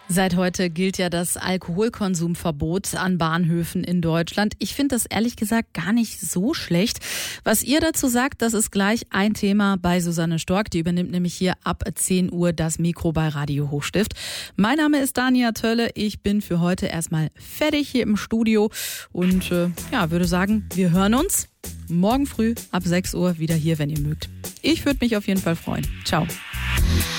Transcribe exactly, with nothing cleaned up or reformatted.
Seit heute gilt ja das Alkoholkonsumverbot an Bahnhöfen in Deutschland. Ich finde das ehrlich gesagt gar nicht so schlecht. Was ihr dazu sagt, das ist gleich ein Thema bei Susanne Stork. Die übernimmt nämlich hier ab zehn Uhr das Mikro bei Radio Hochstift. Mein Name ist Dania Tölle. Ich bin für heute erstmal fertig hier im Studio und äh, ja, würde sagen, wir hören uns morgen früh ab sechs Uhr wieder hier, wenn ihr mögt. Ich würde mich auf jeden Fall freuen. Ciao.